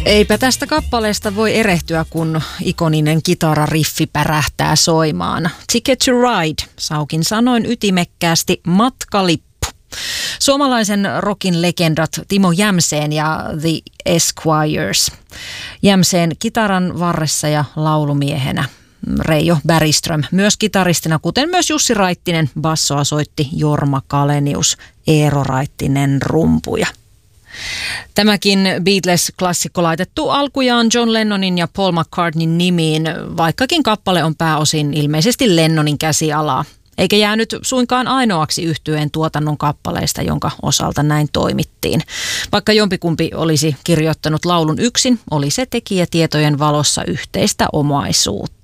Eipä tästä kappaleesta voi erehtyä, kun ikoninen kitarariffi pärähtää soimaan. Ticket to Ride, saukin sanoin ytimekkäästi matkalippu. Suomalaisen rockin legendat Timo Jämseen ja The Esquires. Jämseen kitaran varressa ja laulumiehenä. Reijo Bergström myös kitaristina, kuten myös Jussi Raittinen. Bassoa soitti Jorma Kalenius, Eero Raittinen rumpuja. Tämäkin Beatles-klassikko laitettu alkujaan John Lennonin ja Paul McCartneyn nimiin, vaikkakin kappale on pääosin ilmeisesti Lennonin käsialaa. Eikä jäänyt suinkaan ainoaksi yhtyeen tuotannon kappaleista, jonka osalta näin toimittiin. Vaikka jompikumpi olisi kirjoittanut laulun yksin, oli se tekijätietojen valossa yhteistä omaisuutta.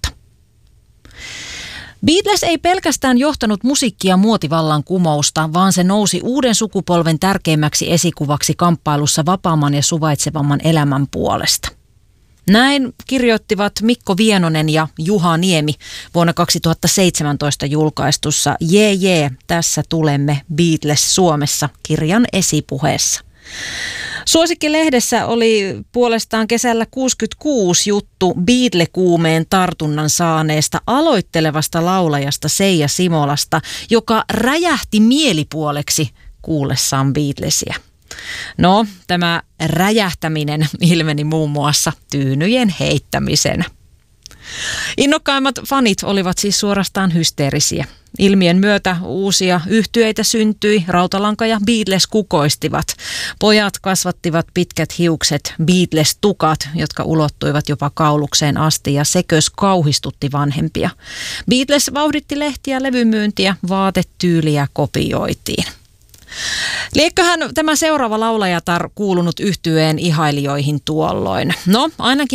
Beatles ei pelkästään johtanut musiikki- ja muotivallankumousta, vaan se nousi uuden sukupolven tärkeimmäksi esikuvaksi kamppailussa vapaamman ja suvaitsevamman elämän puolesta. Näin kirjoittivat Mikko Vienonen ja Juha Niemi vuonna 2017 julkaistussa Jee, tässä tulemme Beatles Suomessa -kirjan esipuheessa. Suosikkilehdessä oli puolestaan kesällä 1966 juttu Beatle-kuumeen tartunnan saaneesta aloittelevasta laulajasta Seija Simolasta, joka räjähti mielipuoleksi kuullessaan Beatlesia. No, tämä räjähtäminen ilmeni muun muassa tyynyjen heittämisenä. Innokkaimmat fanit olivat siis suorastaan hysteerisiä. Ilmiön myötä uusia yhtyeitä syntyi, Rautalanka ja Beatles kukoistivat. Pojat kasvattivat pitkät hiukset, Beatles-tukat, jotka ulottuivat jopa kaulukseen asti, ja sekös kauhistutti vanhempia. Beatles vauhditti lehtiä, levymyyntiä, vaatetyyliä kopioitiin. Liekköhän tämä seuraava laulajatar kuulunut yhtyeen ihailijoihin tuolloin? No, ainakin